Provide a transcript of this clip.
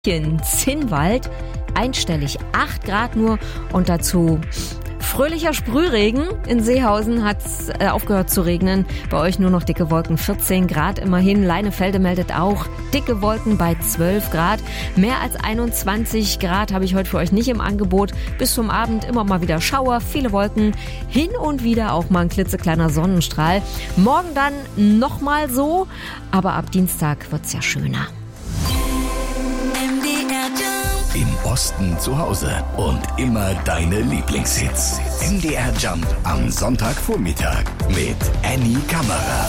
In Zinnwald einstellig 8 Grad nur und dazu fröhlicher Sprühregen. In Seehausen hat es aufgehört zu regnen. Bei euch nur noch dicke Wolken, 14 Grad immerhin. Leinefelde meldet auch dicke Wolken bei 12 Grad. Mehr als 21 Grad habe ich heute für euch nicht im Angebot. Bis zum Abend immer mal wieder Schauer, viele Wolken, hin und wieder auch mal ein klitzekleiner Sonnenstrahl. Morgen dann nochmal so, aber ab Dienstag wird's ja schöner. Im Osten zu Hause und immer deine Lieblingshits. MDR Jump am Sonntagvormittag mit Annie Kammerer.